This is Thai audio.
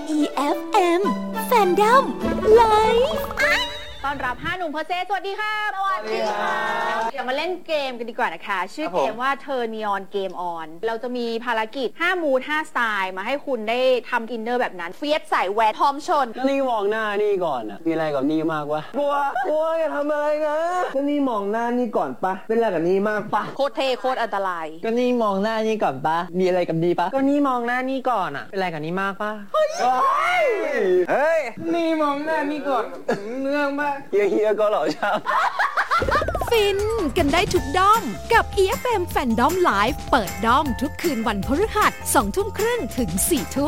EFM Fandom Live ตอนรับ5หนุ่มเพอร์เซสวัสดีค่ะสวัสดีค่ะเดี๋ยวมาเล่นเกมกันดีกว่านะคะชื่อเกมว่าเธอนีออนเกมออนเราจะมีภารกิจ5มูด5สไตล์มาให้คุณได้ทำอินเนอร์แบบนั้นเฟียสใส่แหวนพร้อมชนก็นี่มองหน้านี่ก่อนอ่ะมีอะไรกับนี่มากวะกลัวอย่าทำอะไรนะก็นี่มองหน้านี่ก่อนปะเป็นอะไรกับนี่มากปะโคตรเท่โคตรอันตรายก็นี่มองหน้านี่ก่อนปะมีอะไรกับนี่ปะก็นี่มองหน้านี่ก่อนอ่ะเป็นอะไรกับนี่มากปะเฮ้ยนี่มองหน้านี่ก่อนเนื่องมากเฮียก็เหล่าชาวฟินกันได้ทุกด้อมกับ EFM Fandom Live เปิดด้อมทุกคืนวันพฤหัส 20:30 ถึง 4:00